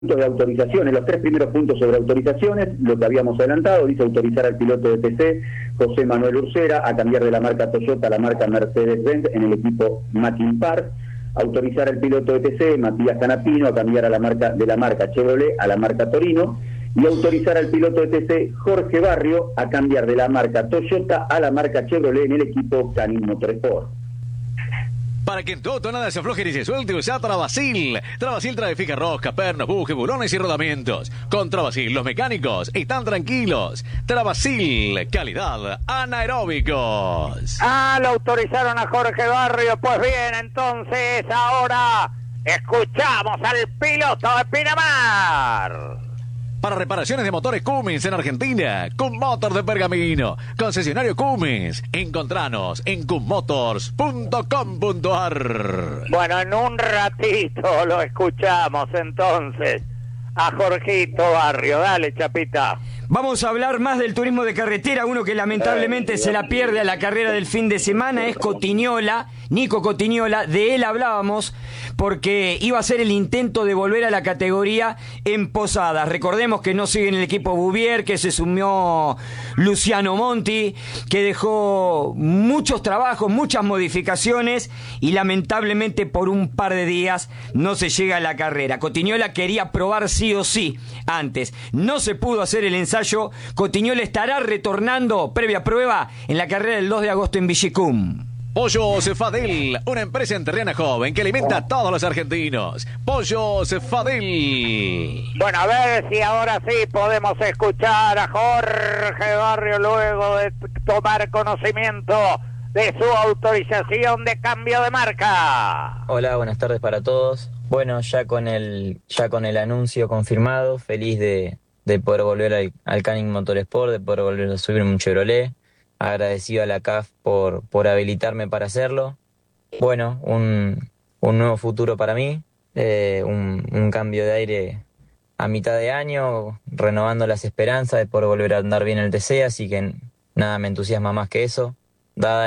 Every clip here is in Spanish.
de autorizaciones, los 3 primeros puntos sobre autorizaciones, lo que habíamos adelantado, dice autorizar al piloto de TC, José Manuel Ursera, a cambiar de la marca Toyota a la marca Mercedes-Benz en el equipo Mackin Park, autorizar al piloto de TC, Matías Canapino, a cambiar de la marca Chevrolet a la marca Torino, y autorizar al piloto de TC, Jorge Barrio, a cambiar de la marca Toyota a la marca Chevrolet en el equipo Canning Motorsport. Para que en tu auto nada se afloje ni se suelte, usa Travasil. Travasil trae fija rosca, pernos, bujes, bulones y rodamientos. Con Travasil los mecánicos están tranquilos. Travasil, calidad anaeróbicos. Lo autorizaron a Jorge Barrio. Pues bien, entonces ahora escuchamos al piloto de Pinamar. Para reparaciones de motores Cummins en Argentina, Cummotor de Pergamino, concesionario Cummins. Encontranos en cummotors.com.ar. Bueno, en un ratito lo escuchamos entonces a Jorgito Barrio. Dale, Chapita. Vamos a hablar más del turismo de carretera. Uno que lamentablemente se la pierde a la carrera del fin de semana es Cotignola, Nico Cotignola. De él hablábamos porque iba a ser el intento de volver a la categoría en Posadas. Recordemos que no sigue en el equipo Bouvier, que se sumió Luciano Monti, que dejó muchos trabajos, muchas modificaciones y lamentablemente por un par de días no se llega a la carrera. Cotignola quería probar sí o sí antes. No se pudo hacer el ensayo. Cotignola estará retornando previa prueba en la carrera del 2 de agosto en Villicum. Pollos Fadel, una empresa enterrena joven que alimenta a todos los argentinos. Pollos Fadel. Bueno, a ver si ahora sí podemos escuchar a Jorge Barrio luego de tomar conocimiento de su autorización de cambio de marca. Hola, buenas tardes para todos. Bueno, ya con el anuncio confirmado, feliz de poder volver al Canning Motorsport, de poder volver a subir un Chevrolet. Agradecido a la CAF por habilitarme para hacerlo. Bueno, un nuevo futuro para mí, un cambio de aire a mitad de año, renovando las esperanzas de poder volver a andar bien en el TC, así que nada me entusiasma más que eso. Dada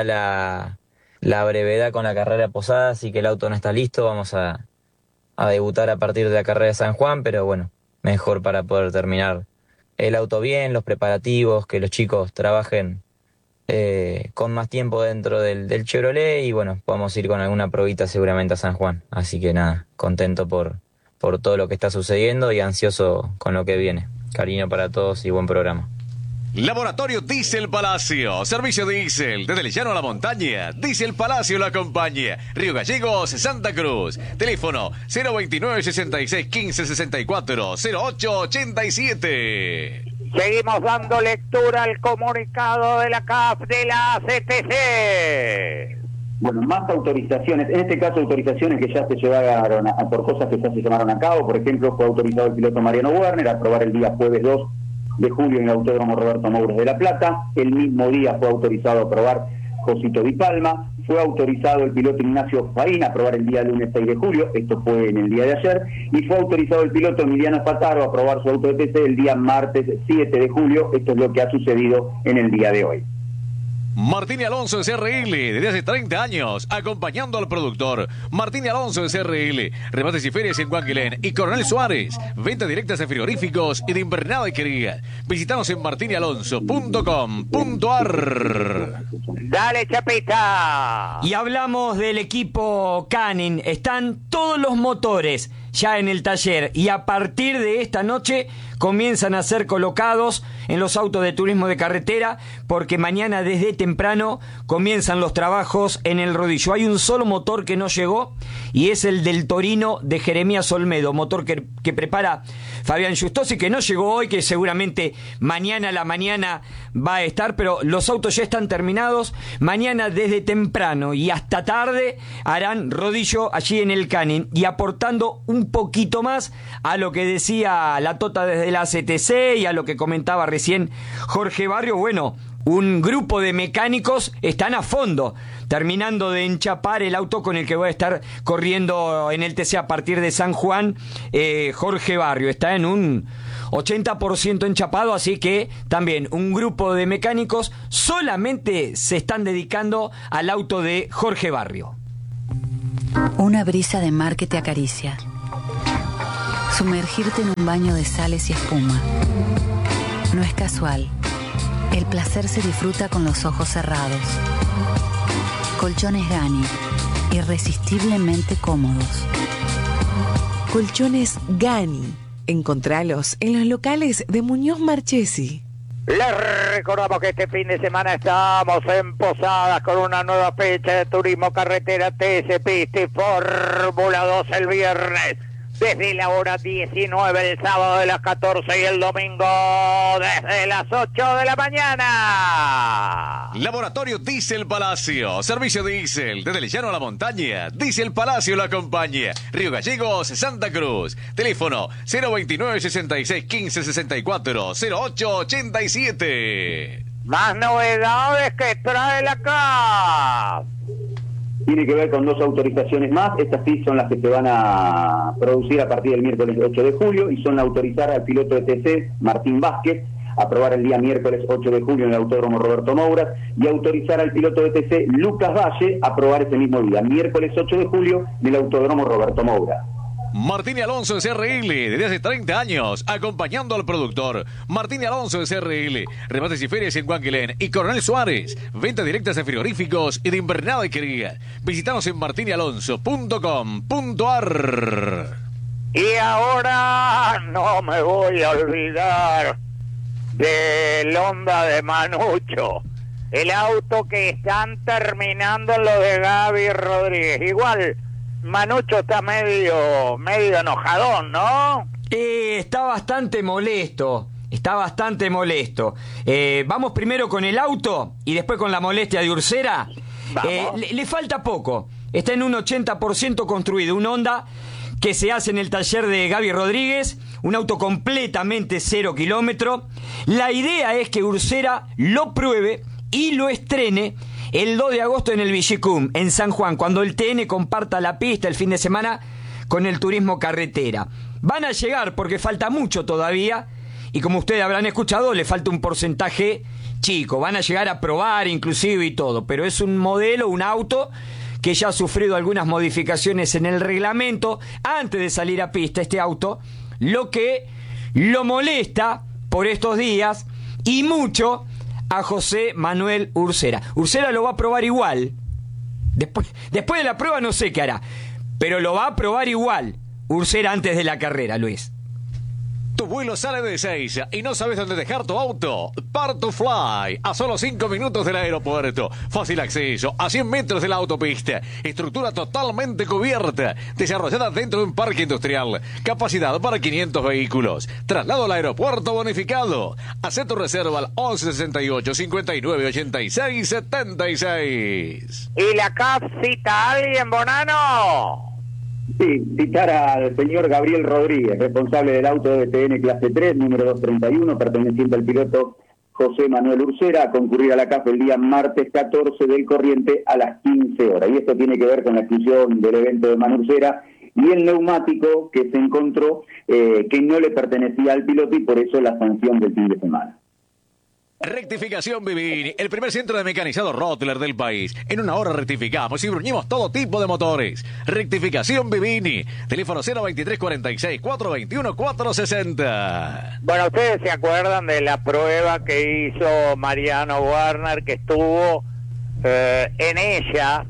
la brevedad con la carrera Posada, así que el auto no está listo, vamos a debutar a partir de la carrera de San Juan, pero bueno, mejor para poder terminar el auto bien, los preparativos, que los chicos trabajen con más tiempo dentro del Chevrolet y bueno, vamos a ir con alguna probita seguramente a San Juan. Así que nada, contento por todo lo que está sucediendo y ansioso con lo que viene. Cariño para todos y buen programa. Laboratorio Diesel Palacio, servicio diésel, desde el llano a la montaña, Diesel Palacio lo acompaña, Río Gallegos, Santa Cruz, teléfono 029 66 15 64 08 87. Seguimos dando lectura al comunicado de la CAF de la CTC. Bueno, más autorizaciones, en este caso autorizaciones que ya se llevaron por cosas que ya se llevaron a cabo. Por ejemplo, fue autorizado el piloto Mariano Werner a probar el día jueves 2 de julio en el Autódromo Roberto Moures de La Plata. El mismo día fue autorizado a probar Josito Di Palma. Fue autorizado el piloto Ignacio Faín a probar el día lunes 6 de julio, esto fue en el día de ayer, y fue autorizado el piloto Emiliano Spataro a probar su auto de TC el día martes 7 de julio, esto es lo que ha sucedido en el día de hoy. Martín Alonso de CRL, desde hace 30 años, acompañando al productor. Martín Alonso de CRL, remates y ferias en Guanquilén y Coronel Suárez, ventas directas de frigoríficos y de invernada y querida. Visítanos en martinialonso.com.ar. Dale, Chapita. Y hablamos del equipo Canning. Están todos los motores ya en el taller y a partir de esta noche comienzan a ser colocados en los autos de turismo de carretera porque mañana desde temprano comienzan los trabajos en el rodillo. Hay un solo motor que no llegó y es el del Torino de Jeremías Olmedo, motor que prepara Fabián Justosi, que no llegó hoy, que seguramente mañana a la mañana va a estar, pero los autos ya están terminados. Mañana desde temprano y hasta tarde harán rodillo allí en el Canning y aportando un poquito más a lo que decía la Tota desde la CTC y a lo que comentaba recién Jorge Barrio. Bueno, un grupo de mecánicos están a fondo terminando de enchapar el auto con el que va a estar corriendo en el TC a partir de San Juan. Jorge Barrio está en un 80% enchapado, así que también un grupo de mecánicos solamente se están dedicando al auto de Jorge Barrio. Una brisa de mar que te acaricia. Sumergirte en un baño de sales y espuma. No es casual. El placer se disfruta con los ojos cerrados. Colchones Gani, irresistiblemente cómodos. Colchones Gani. Encontralos en los locales de Muñoz Marchesi. Les recordamos que este fin de semana estamos en Posadas con una nueva fecha de turismo carretera TC Pista y Fórmula 2 el viernes desde la hora 19, el sábado de las 14 y el domingo desde las 8 de la mañana. Laboratorio Diesel Palacio, servicio diésel desde el llano a la montaña. Diesel Palacio lo acompaña. Río Gallegos, Santa Cruz. Teléfono 029 66 15 64 08 87. Más novedades que trae la CAF. Tiene que ver con 2 autorizaciones más. Estas sí son las que se van a producir a partir del miércoles 8 de julio y son autorizar al piloto ETC Martín Vázquez a probar el día miércoles 8 de julio en el Autódromo Roberto Mouras y autorizar al piloto ETC Lucas Valle a probar ese mismo día, miércoles 8 de julio en el Autódromo Roberto Mouras. Martín Alonso de CRL, desde hace 30 años, acompañando al productor. Martín Alonso de CRL, remates y ferias en Guanquilén y Coronel Suárez, ventas directas de frigoríficos y de invernada y cría. Visítanos en martinialonso.com.ar. Y ahora no me voy a olvidar del Honda de Manucho, el auto que están terminando en lo de Gaby Rodríguez. Igual Manucho está medio enojadón, ¿no? Está bastante molesto. Vamos primero con el auto y después con la molestia de Ursera. Le falta poco. Está en un 80% construido. Un Honda que se hace en el taller de Gaby Rodríguez. Un auto completamente 0 kilómetro. La idea es que Ursera lo pruebe y lo estrene el 2 de agosto en el Villicum, en San Juan, cuando el TN comparta la pista el fin de semana con el turismo carretera. Van a llegar porque falta mucho todavía y como ustedes habrán escuchado, le falta un porcentaje chico. Van a llegar a probar inclusive y todo, pero es un modelo, un auto que ya ha sufrido algunas modificaciones en el reglamento antes de salir a pista este auto, lo que lo molesta por estos días y mucho a José Manuel Ursera. Ursera lo va a probar igual. Después de la prueba no sé qué hará, pero lo va a probar igual Ursera antes de la carrera, Luis. Tu vuelo sale de Ezeiza y no sabes dónde dejar tu auto. Part2Fly, a solo 5 minutos del aeropuerto. Fácil acceso, a 100 metros de la autopista. Estructura totalmente cubierta, desarrollada dentro de un parque industrial. Capacidad para 500 vehículos. Traslado al aeropuerto bonificado. Haz tu reserva al 1168 59 86 76. ¿Y la CAF cita a alguien, Bonano? Sí, citar al señor Gabriel Rodríguez, responsable del auto de TN clase 3, número 231, perteneciente al piloto José Manuel Ursera, a concurrir a la CAF el día martes 14 del corriente a las 15 horas. Y esto tiene que ver con la exclusión del evento de Manu Ursera y el neumático que se encontró que no le pertenecía al piloto y por eso la sanción del fin de semana. Rectificación Vivini, el primer centro de mecanizado Rottler del país. En una hora rectificamos y bruñimos todo tipo de motores. Rectificación Vivini, teléfono 023 46 421 460. Bueno, ustedes se acuerdan de la prueba que hizo Mariano Werner, que estuvo en ella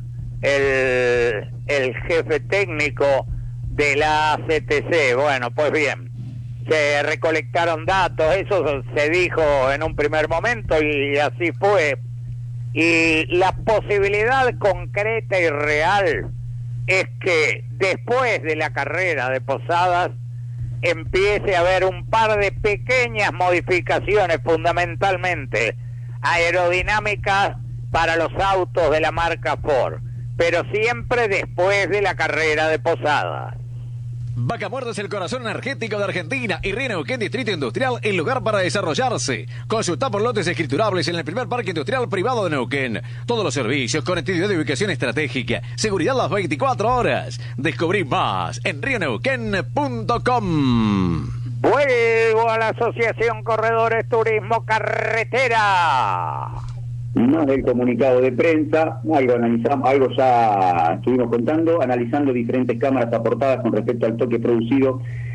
el jefe técnico de la CTC. Bueno, pues bien, se recolectaron datos, eso se dijo en un primer momento y así fue. Y la posibilidad concreta y real es que después de la carrera de Posadas empiece a haber un par de pequeñas modificaciones, fundamentalmente aerodinámicas para los autos de la marca Ford, pero siempre después de la carrera de Posadas. Vaca Muerta es el corazón energético de Argentina y Río Neuquén Distrito Industrial, el lugar para desarrollarse. Consulta por lotes escriturables en el primer parque industrial privado de Neuquén. Todos los servicios, conectividad de ubicación estratégica, seguridad las 24 horas. Descubrí más en rioneuquén.com. Vuelvo a la Asociación Corredores Turismo Carretera. No del comunicado de prensa, algo ya estuvimos contando, analizando diferentes cámaras aportadas con respecto al toque producido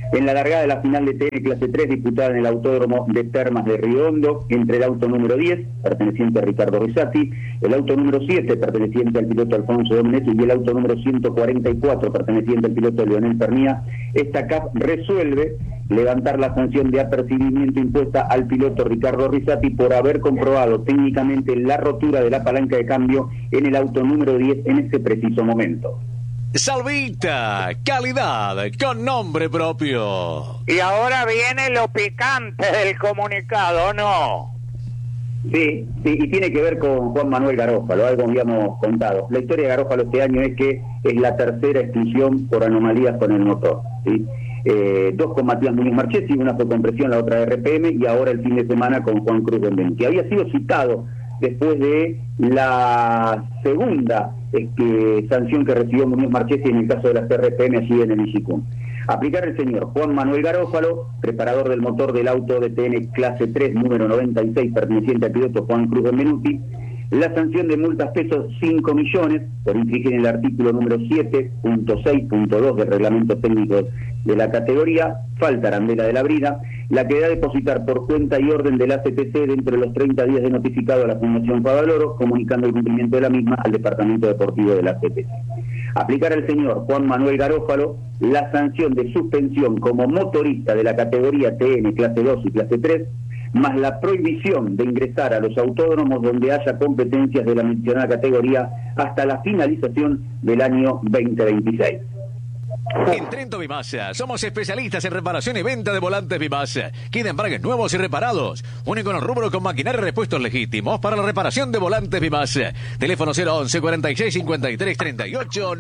En la largada de la final de TN Clase 3 disputada en el Autódromo de Termas de Río Hondo, entre el auto número 10, perteneciente a Ricardo Risati, el auto número 7, perteneciente al piloto Alfonso Domenech, y el auto número 144, perteneciente al piloto Leonel Pernía, esta CAF resuelve levantar la sanción de apercibimiento impuesta al piloto Ricardo Risati por haber comprobado técnicamente la rotura de la palanca de cambio en el auto número 10 en ese preciso momento. Salvita, calidad con nombre propio. Y ahora viene lo picante del comunicado, ¿no? Sí, y tiene que ver con Juan Manuel Garófalo, algo habíamos contado. La historia de Garófalo este año es que es la tercera exclusión por anomalías con el motor, ¿sí? Dos con Matías Muñoz Marchesi, una fue con presión, la otra RPM, y ahora el fin de semana con Juan Cruz Benvenuti. Había sido citado después de la segunda sanción que recibió Muñoz Marchesi en el caso de las RPM allí en el Ichicún. Aplicar el señor Juan Manuel Garófalo, preparador del motor del auto de TN Clase 3, número 96, perteneciente al piloto Juan Cruz Benvenuti, la sanción de multas pesos 5 millones por infringir el artículo número 7.6.2 del reglamento técnico de la categoría, falta arandela de la brida, la que da a depositar por cuenta y orden de la CTC dentro de los 30 días de notificado a la Fundación Favaloro, comunicando el cumplimiento de la misma al Departamento Deportivo de la CTC. Aplicar al señor Juan Manuel Garófalo la sanción de suspensión como motorista de la categoría TN Clase 2 y Clase 3, más la prohibición de ingresar a los autódromos donde haya competencias de la mencionada categoría hasta la finalización del año 2026. En Trento Bimasa somos especialistas en reparación y venta de volantes Bimasa. Quieren embragues nuevos y reparados. Único en el rubro con maquinaria y repuestos legítimos para la reparación de volantes Bimasa. Teléfono 011 46 53 38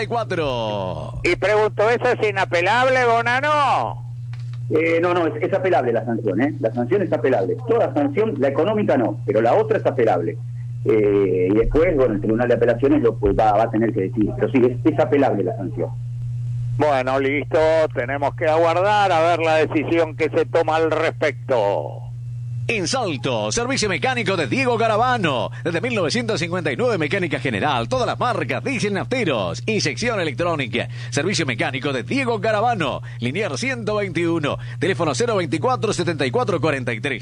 94. Y pregunto, ¿eso es inapelable, Bonano? No, es apelable la sanción, ¿eh? La sanción es apelable. Toda sanción, la económica no, pero la otra es apelable. Y después, bueno, el Tribunal de Apelaciones va a tener que decidir. Pero sí, es apelable la sanción. Bueno, listo, tenemos que aguardar a ver la decisión que se toma al respecto. En Salto, servicio mecánico de Diego Garavano. Desde 1959, mecánica general, todas las marcas, diésel nafteros y sección electrónica. Servicio mecánico de Diego Garavano. Linier 121. Teléfono 024 74 43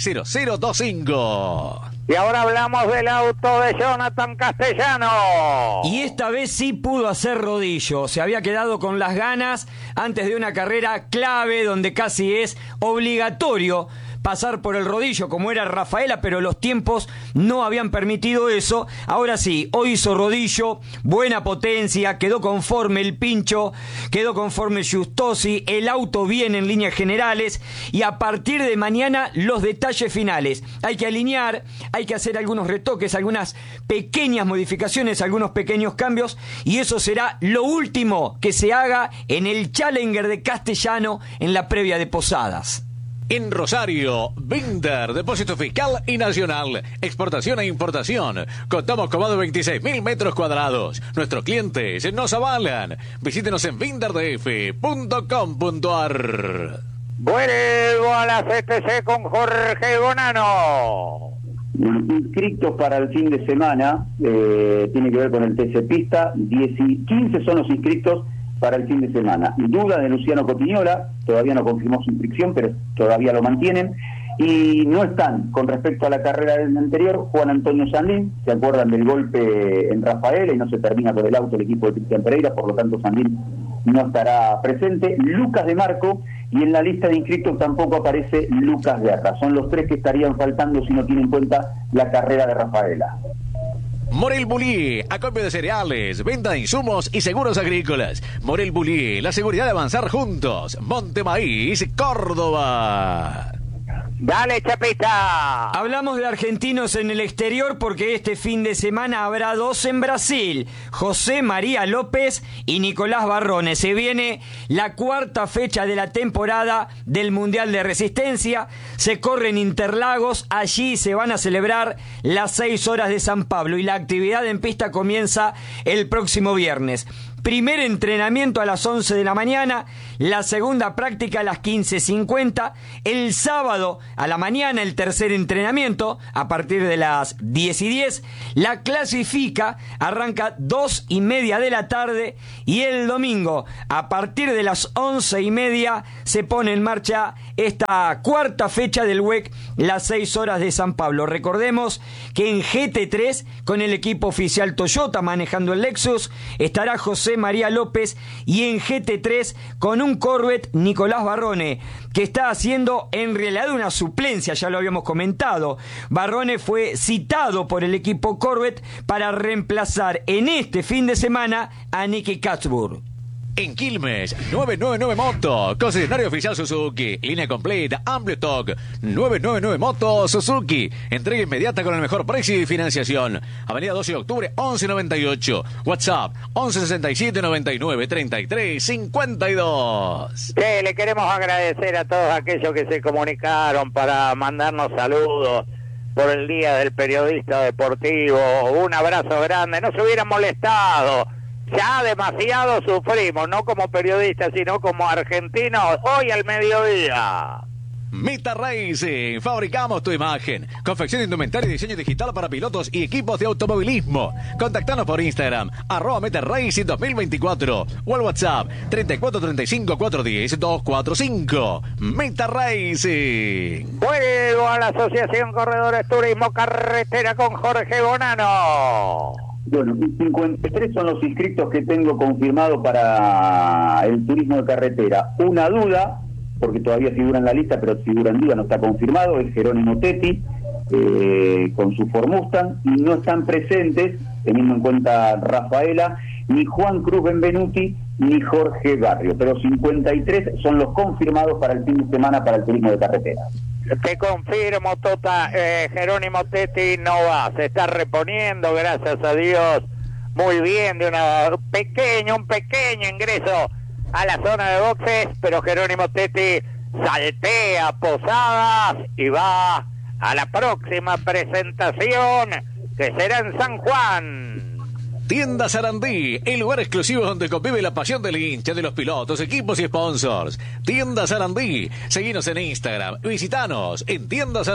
0025. Y ahora hablamos del auto de Jonathan Castellano. Y esta vez sí pudo hacer rodillo. Se había quedado con las ganas antes de una carrera clave donde casi es obligatorio pasar por el rodillo como era Rafaela, pero los tiempos no habían permitido eso. Ahora sí, hoy hizo rodillo, buena potencia, quedó conforme el Pincho, quedó conforme Giustosi, el auto bien en líneas generales, y a partir de mañana los detalles finales. Hay que alinear, hay que hacer algunos retoques, algunas pequeñas modificaciones, algunos pequeños cambios, y eso será lo último que se haga en el Challenger de Castellano en la previa de Posadas. En Rosario, Binder, depósito fiscal y nacional, exportación e importación. Contamos con más de 26.000 metros cuadrados. Nuestros clientes nos avalan. Visítenos en binderdf.com.ar. Vuelvo a la CTC con Jorge Bonano. Inscritos para el fin de semana, tiene que ver con el TC Pista, 15 son los inscritos para el fin de semana. Duda de Luciano Cotiñola, todavía no confirmó su inscripción, pero todavía lo mantienen. Y no están, con respecto a la carrera del anterior, Juan Antonio Sandín, se acuerdan del golpe en Rafaela y no se termina con el auto el equipo de Cristian Pereira, por lo tanto Sandín no estará presente. Lucas de Marco, y en la lista de inscritos tampoco aparece Lucas Guerra. Son los tres que estarían faltando si no tienen en cuenta la carrera de Rafaela. Morel Bullier, acopio de cereales, venta de insumos y seguros agrícolas. Morel Bullier, la seguridad de avanzar juntos. Monte Maíz, Córdoba. Dale, Chapita. Hablamos de argentinos en el exterior porque este fin de semana habrá dos en Brasil. José María López y Nicolás Barrone. Se viene la cuarta fecha de la temporada del Mundial de Resistencia. Se corre en Interlagos. Allí se van a celebrar las 6 horas de San Pablo y la actividad en pista comienza el próximo viernes. primer entrenamiento a las 11 de la mañana, la segunda práctica a las 15:50, el sábado a la mañana el tercer entrenamiento a partir de las 10:10, la clasifica arranca 2:30 de la tarde y el domingo a partir de las 11:30 se pone en marcha esta cuarta fecha del WEC, las 6 horas de San Pablo. Recordemos que en GT3 con el equipo oficial Toyota manejando el Lexus estará José María López y en GT3 con un Corvette Nicolás Barrone, que está haciendo en realidad una suplencia, ya lo habíamos comentado. Barrone fue citado por el equipo Corvette para reemplazar en este fin de semana a Nicky Katzburg. En Quilmes, 999 Moto, concesionario oficial Suzuki, línea completa, amplio stock, 999 Moto Suzuki, entrega inmediata con el mejor precio y financiación. Avenida 12 de octubre, 1198, WhatsApp, 1167 99 33 52. Sí, le queremos agradecer a todos aquellos que se comunicaron para mandarnos saludos por el Día del Periodista Deportivo. Un abrazo grande, no se hubieran molestado. Ya demasiado sufrimos, no como periodistas, sino como argentinos, hoy al mediodía. Meta Racing, fabricamos tu imagen. Confección de indumentaria y diseño digital para pilotos y equipos de automovilismo. Contactanos por Instagram, @Meta Racing 2024 o al WhatsApp 3435 410 245. Meta Racing. Vuelvo a la Asociación Corredores Turismo Carretera con Jorge Bonano. Bueno, 53 son los inscritos que tengo confirmado para el turismo de carretera. Una duda, porque todavía figura en la lista, pero figura en duda, no está confirmado, es Jerónimo Tetti, con su Ford Mustang, y no están presentes, teniendo en cuenta Rafaela, ni Juan Cruz Benvenuti, ni Jorge Barrio, pero 53 son los confirmados para el fin de semana para el turismo de carretera. Te confirmo, Tota, Jerónimo Tetti no va, se está reponiendo, gracias a Dios, muy bien, de un pequeño ingreso a la zona de boxes, pero Jerónimo Tetti saltea Posadas y va a la próxima presentación, que será en San Juan. Tienda Sarandí, el lugar exclusivo donde convive la pasión del hincha, de los pilotos, equipos y sponsors. Tienda Sarandí, seguinos en Instagram, visitanos en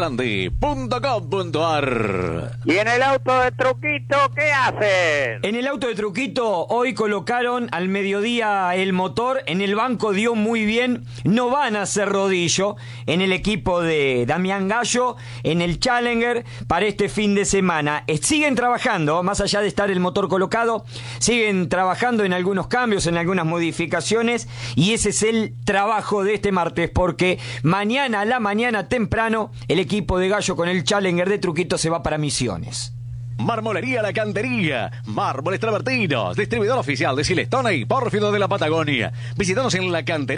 tiendasarandí.com.ar. ¿Y en el auto de Truquito qué hacen? En el auto de Truquito hoy colocaron al mediodía el motor, en el banco dio muy bien, no van a hacer rodillo en el equipo de Damián Gallo, en el Challenger para este fin de semana. Siguen trabajando, más allá de estar el motor colocado, siguen trabajando en algunos cambios, en algunas modificaciones, y ese es el trabajo de este martes, porque mañana a la mañana temprano el equipo de Gallo con el Challenger de Truquito se va para Misiones. Marmolería La Cantería, mármoles travertinos, distribuidor oficial de Silestone y Pórfido de la Patagonia. Visítanos en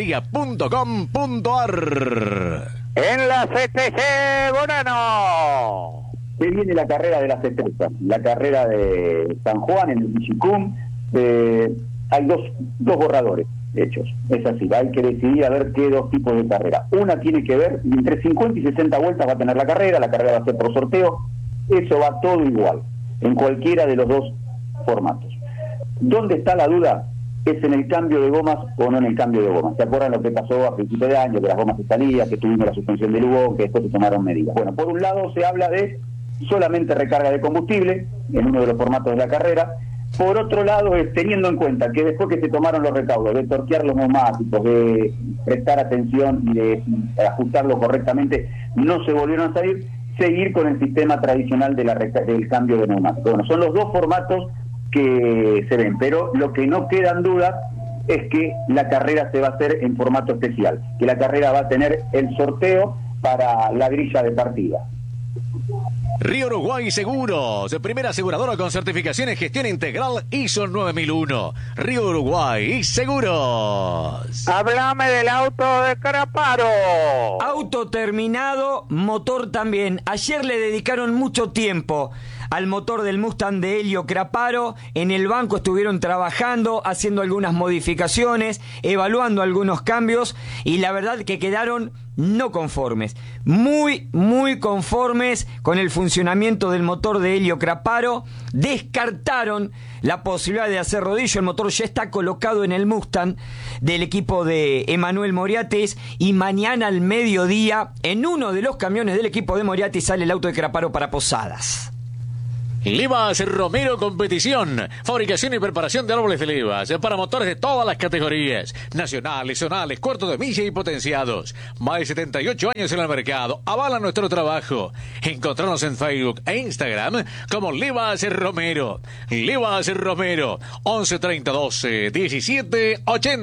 lacantería.com.ar. En la CTC Bonano. Se viene la carrera de las estrellas, la carrera de San Juan en el Villicum. Hay dos borradores hechos, es así, hay que decidir a ver qué dos tipos de carrera. Una tiene que ver, entre 50 y 60 vueltas va a tener la carrera va a ser por sorteo, eso va todo igual, en cualquiera de los dos formatos. ¿Dónde está la duda? Es en el cambio de gomas o no en el cambio de gomas. ¿Se acuerdan lo que pasó a principios de año, que las gomas se salían, que tuvimos la suspensión de Lugo, que después se tomaron medidas? Bueno, por un lado se habla de solamente recarga de combustible en uno de los formatos de la carrera. Por otro lado, es teniendo en cuenta que después que se tomaron los recaudos de torquear los neumáticos, de prestar atención y de ajustarlo correctamente, no se volvieron a seguir con el sistema tradicional del cambio de neumáticos. Bueno, son los dos formatos que se ven, pero lo que no queda en duda es que la carrera se va a hacer en formato especial, que la carrera va a tener el sorteo para la grilla de partida. Río Uruguay Seguros, primera aseguradora con certificación en gestión integral ISO 9001. Río Uruguay Seguros. Háblame del auto de Caraparo. Auto terminado, motor también. Ayer le dedicaron mucho tiempo al motor del Mustang de Helio Craparo. En el banco estuvieron trabajando, haciendo algunas modificaciones, evaluando algunos cambios, y la verdad que quedaron no conformes, muy conformes con el funcionamiento del motor de Helio Craparo. Descartaron la posibilidad de hacer rodillo. El motor ya está colocado en el Mustang del equipo de Emanuel Moriatis, y mañana al mediodía en uno de los camiones del equipo de Moriatis sale el auto de Craparo para Posadas. Levas Romero Competición, fabricación y preparación de árboles de levas para motores de todas las categorías, nacionales, zonales, cuartos de milla y potenciados. Más de 78 años en el mercado, avalan nuestro trabajo. Encontrarnos en Facebook e Instagram como Levas Romero. Levas Romero, 11 30 12 17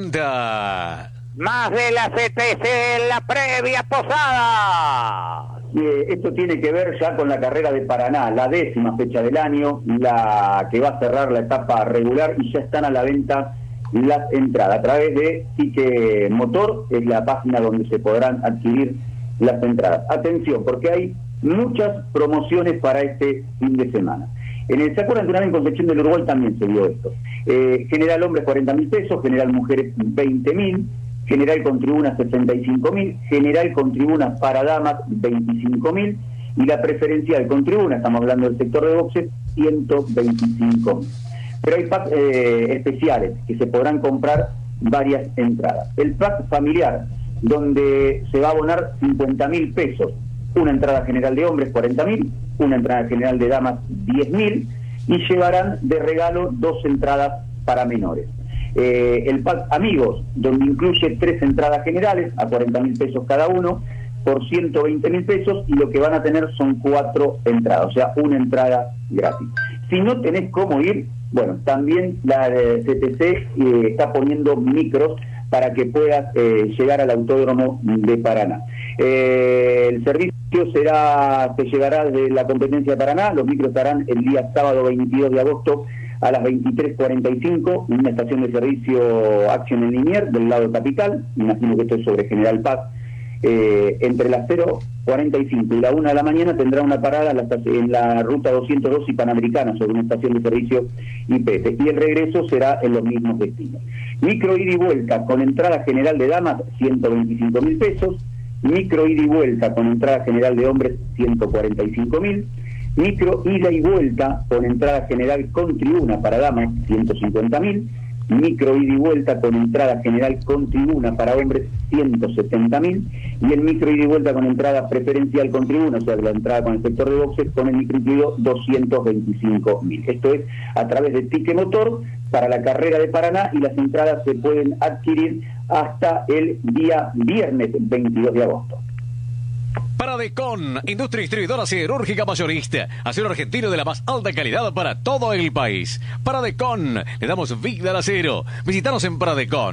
80. Más de la CTC en la previa Posada. Esto tiene que ver ya con la carrera de Paraná, la 10ª fecha del año, la que va a cerrar la etapa regular, y ya están a la venta las entradas a través de Tique Motor, es la página donde se podrán adquirir las entradas. Atención, porque hay muchas promociones para este fin de semana. En el Sakura Nacional en Concepción del Uruguay también se vio esto. General hombres 40.000 pesos, general mujeres 20.000, general con tribunas 65.000, general con tribunas para damas 25.000, y la preferencial con tribuna, estamos hablando del sector de boxes, 125.000. Pero hay packs especiales que se podrán comprar varias entradas. El pack familiar, donde se va a abonar 50.000 pesos, una entrada general de hombres 40.000, una entrada general de damas 10.000, y llevarán de regalo 2 entradas para menores. El pack amigos, donde incluye 3 entradas generales a 40.000 pesos cada uno, por 120.000 pesos, y lo que van a tener son 4 entradas, o sea, una entrada gratis. Si no tenés cómo ir, bueno, también la CTC está poniendo micros para que puedas llegar al Autódromo de Paraná. El servicio se llevará de la competencia de Paraná. Los micros estarán el día sábado 22 de agosto a las 23:45 en una estación de servicio Acción en Liniers del lado capital. Imagino que esto es sobre General Paz. Entre las 0:45 y la 1 de la mañana tendrá una parada en la ruta 202 y Panamericana sobre una estación de servicio IPF, y el regreso será en los mismos destinos. Micro ida y vuelta con entrada general de damas 125.000 pesos, micro ida y vuelta con entrada general de hombres 145.000, micro ida y vuelta con entrada general con tribuna para damas 150.000, micro ida y vuelta con entrada general con tribuna para hombres 170.000, y el micro ida y vuelta con entrada preferencial con tribuna, o sea, la entrada con el sector de boxes con el micro incluido 225.000. Esto es a través de Tique Motor para la carrera de Paraná, y las entradas se pueden adquirir hasta el día viernes 22 de agosto. Paradecon, industria distribuidora siderúrgica mayorista, acero argentino de la más alta calidad para todo el país. Paradecon, le damos vida al acero. Visítanos en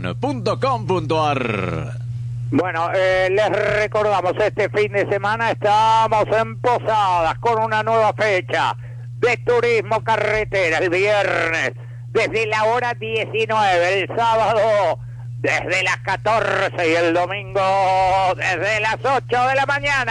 paradecon.com.ar. Bueno, les recordamos, este fin de semana estamos en Posadas con una nueva fecha de turismo carretera el viernes desde la hora 19, el sábado desde las 14 y el domingo desde las 8 de la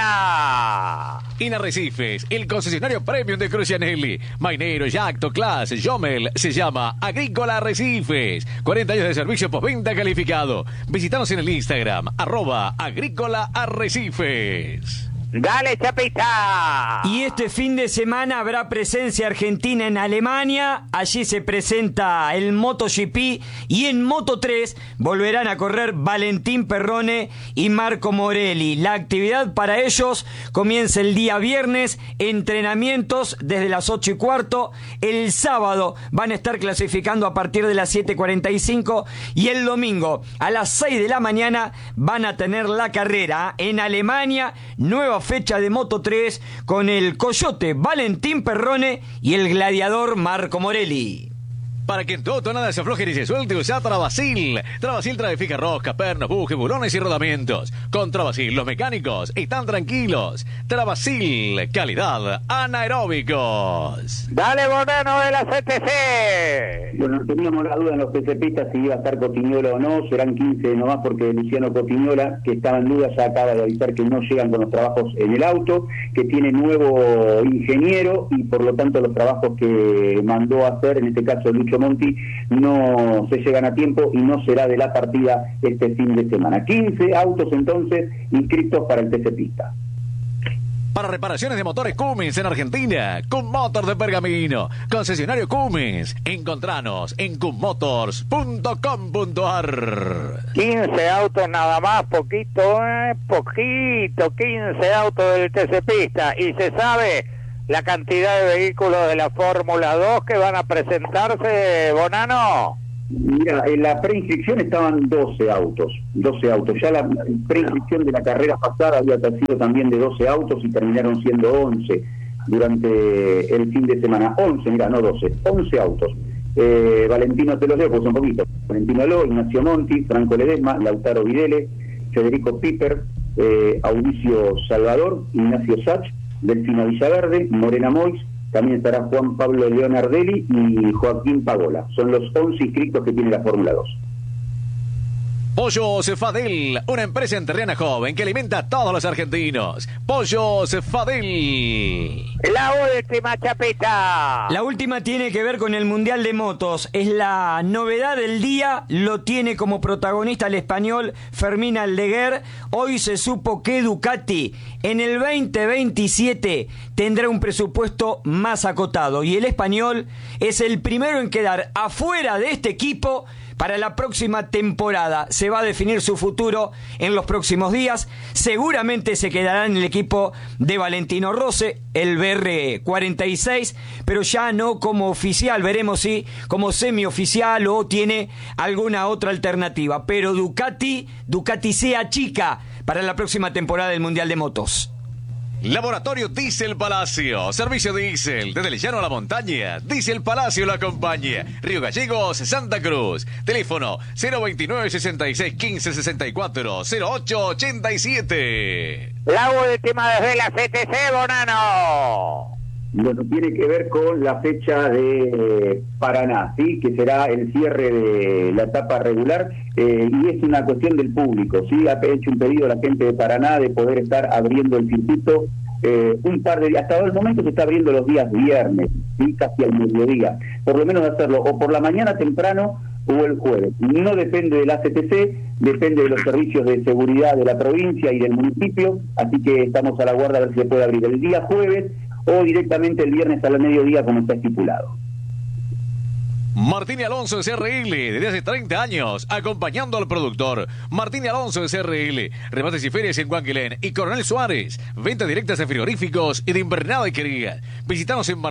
mañana. En Arrecifes, el concesionario premium de Crucianelli, Mainero, Yacto, Class, Jomel, se llama Agrícola Arrecifes. 40 años de servicio postventa calificado. Visítanos en el Instagram, @Agrícola Arrecifes. ¡Dale, Chapita! Y este fin de semana habrá presencia argentina en Alemania. Allí se presenta el MotoGP, y en Moto3 volverán a correr Valentín Perrone y Marco Morelli. La actividad para ellos comienza el día viernes, entrenamientos desde las 8:15. El sábado van a estar clasificando a partir de las 7:45, y el domingo a las 6 de la mañana van a tener la carrera en Alemania. Nueva fecha de Moto3 con el Coyote Valentín Perrone y el Gladiador Marco Morelli. Para que en tu auto nada se afloje ni se suelte, usa Travasil. Travasil trae fija rosca, pernos, bujes, bulones y rodamientos. Con Travasil los mecánicos están tranquilos. Travasil, calidad anaeróbicos. Dale, Bonano de la CTC. Bueno, teníamos la duda en los TCPistas si iba a estar Cotiñola o no. Serán 15 nomás porque Luciano Cotiñola, que estaba en duda, ya acaba de avisar que no llegan con los trabajos en el auto, que tiene nuevo ingeniero y por lo tanto los trabajos que mandó a hacer, en este caso Lucho Monti, no se llegan a tiempo y no será de la partida este fin de semana. 15 autos entonces inscritos para el TCPista. Para reparaciones de motores Cummins en Argentina, Cummotor de Pergamino, concesionario Cummins. Encontranos en cummotors.com.ar. 15 autos nada más, poquito, 15 autos del TCPista. Y se sabe la cantidad de vehículos de la Fórmula 2 que van a presentarse, Bonano. Mira, en la preinscripción estaban 12 autos. Ya la preinscripción de la carrera pasada había sido también de 12 autos y terminaron siendo 11 durante el fin de semana. 11, mira, no 12, 11 autos. Valentino, te los leo, pues un poquito. Valentino Ló, Ignacio Monti, Franco Ledesma, Lautaro Videle, Federico Piper, Audicio Salvador, Ignacio Sach, Delfino Villaverde, Morena Mois. También estará Juan Pablo Leonardelli y Joaquín Pagola. Son los 11 inscritos que tiene la Fórmula 2. Pollos Fadel, una empresa enterriana joven que alimenta a todos los argentinos. Pollos Fadel. La última, Chapita. La última tiene que ver con el Mundial de Motos. Es la novedad del día. Lo tiene como protagonista el español Fermín Aldeguer. Hoy se supo que Ducati en el 2027 tendrá un presupuesto más acotado. Y el español es el primero en quedar afuera de este equipo para la próxima temporada. Se va a definir su futuro en los próximos días. Seguramente se quedará en el equipo de Valentino Rossi, el BR46, pero ya no como oficial. Veremos si como semioficial o tiene alguna otra alternativa. Pero Ducati sea chica para la próxima temporada del Mundial de Motos. Laboratorio Diesel Palacio, servicio diésel, desde el llano a la montaña, Diesel Palacio lo acompaña, Río Gallegos, Santa Cruz, teléfono 029 66 15 64 08 87. La última desde la CTC, Bonano. Bueno, tiene que ver con la fecha de Paraná, ¿sí? Que será el cierre de la etapa regular, y es una cuestión del público, ¿sí? Ha hecho un pedido a la gente de Paraná de poder estar abriendo el circuito un par de días. Hasta el momento se está abriendo los días viernes, ¿sí? Casi al mediodía. Por lo menos hacerlo o por la mañana temprano o el jueves. No depende de la CTC, depende de los servicios de seguridad de la provincia y del municipio, así que estamos a la guarda a ver si se puede abrir el día jueves o directamente el viernes a la mediodía como está estipulado. Martín y Alonso de CRL, desde hace 30 años, acompañando al productor. Martín y Alonso de CRL, remates y ferias en Guanquilén y Coronel Suárez, ventas directas de frigoríficos y de invernada y querida. Visítanos en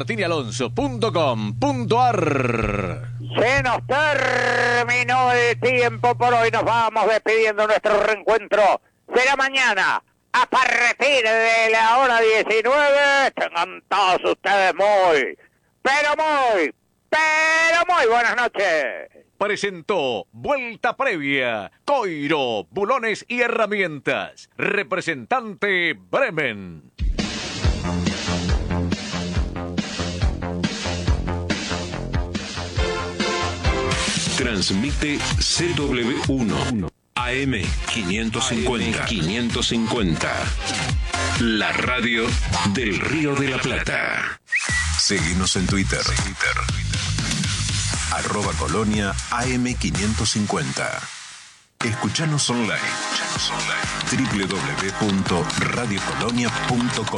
martinialonso.com.ar. Se nos terminó el tiempo por hoy, nos vamos despidiendo. Nuestro reencuentro será mañana a partir de la hora 19. Tengan todos ustedes muy buenas noches. Presentó Vuelta Previa, Coiro, Bulones y Herramientas. Representante Bremen. Transmite CW1 AM550. La radio del Río de la Plata. Seguinos en Twitter. @Colonia AM550. Escuchanos online. www.radiocolonia.com.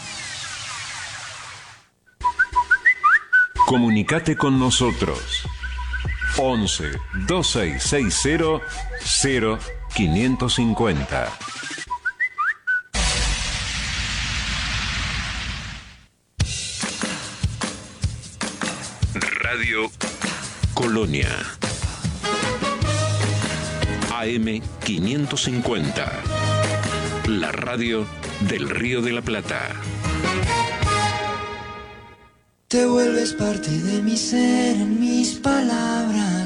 Comunicate con nosotros. 11 2660 0550. Radio Colonia AM550. La radio del Río de la Plata. Te vuelves parte de mi ser, en mis palabras.